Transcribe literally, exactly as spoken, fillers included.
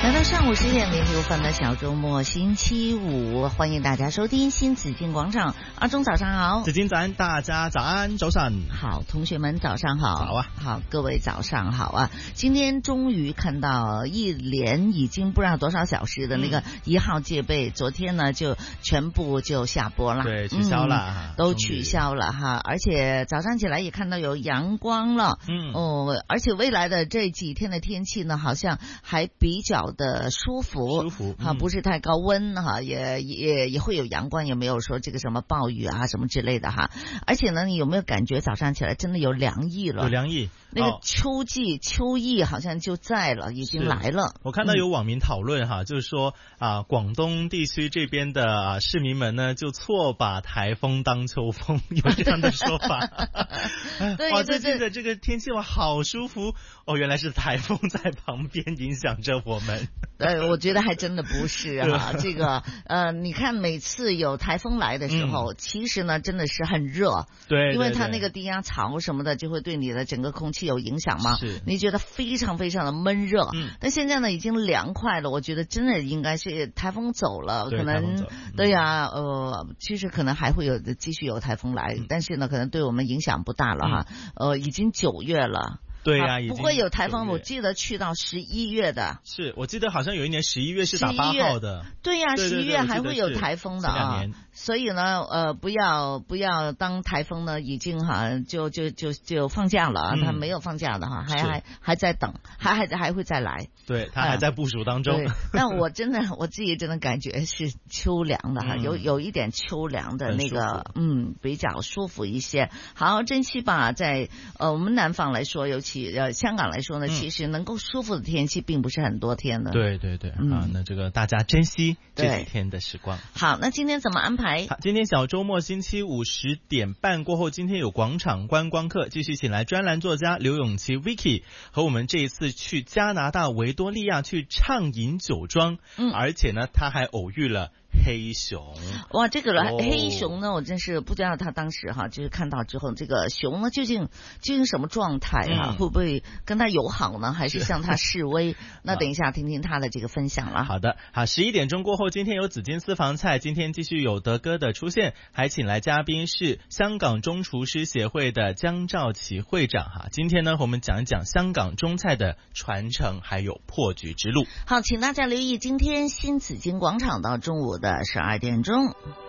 来到上午十点零六分的小周末，星期五，欢迎大家收听新紫荆广场。阿忠早上好， 紫荆早安，大家早安，早晨好，同学们早上好， 好啊， 好，各位早上好啊！今天终于看到一连已经不知道多少小时的那个一号戒备，嗯、昨天呢就全部就下播了， 对，取消了， 嗯、都取消了哈，而且早上起来也看到有阳光了， 嗯哦，而且未来的这几天的天气呢，好像还比较的舒服， 舒服哈、嗯，不是太高温哈，也也也会有阳光，也没有说这个什么暴雨啊什么之类的哈。而且呢，你有没有感觉早上起来真的有凉意了？ 有凉意， 那个秋季、哦、秋意好像就在了，已经来了。 我看到有网民讨论哈，嗯、就是说啊，广东地区这边的啊市民们呢，就错把台风当秋风，有这样的说法。 对， 哇，最近的这个天气哇，好舒服哦，原来是台风在旁边影响着我们。 呃，我觉得还真的不是哈，这个呃，你看每次有台风来的时候，嗯、其实呢真的是很热， 对， 因为它那个低压槽什么的就会对你的整个空气有影响嘛， 是， 你觉得非常非常的闷热。嗯，但现在呢已经凉快了，我觉得真的应该是台风走了，可能嗯、 对呀、啊，呃，其实可能还会有继续有台风来，嗯、但是呢可能对我们影响不大了哈，嗯、呃，已经九月了。 对呀、啊， 不会有台风，我记得去到十一月的。 是我记得好像有一年十一月是打八号的。 对呀、啊，十一月还会有台风的啊。所以呢，呃，不要不要当台风呢，已经哈就就就就放假了啊，它、嗯、没有放假的哈，还还还在等，还还还会再来。 对，它还在部署当中。 嗯、但我真的我自己真的感觉是秋凉的哈，嗯、有有一点秋凉的那个，嗯，比较舒服一些。好，珍惜吧，在呃我们南方来说，尤其呃香港来说呢，嗯、其实能够舒服的天气并不是很多天的。 对对对，嗯、啊，那这个大家珍惜这几天的时光。 好，那今天怎么安排？ 好，今天小周末星期五十点半过后，今天有广场观光课，继续请来专栏作家刘永琪 Vicky 和我们这一次去加拿大维多利亚去畅饮酒庄，嗯，而且呢，他还偶遇了黑熊。 哇，这个、哦、黑熊呢，我真是不知道他当时哈，就是看到之后，这个熊呢究竟究竟什么状态啊、嗯？会不会跟他友好呢，还是向他示威？那等一下听听他的这个分享了。 好的，好，十一点钟过后，今天有紫荆私房菜，今天继续有德哥的出现，还请来嘉宾是香港中厨师协会的江兆奇会长哈。今天呢，我们讲一讲香港中菜的传承还有破局之路。 好，请大家留意今天新紫荆广场到中午的十二点钟。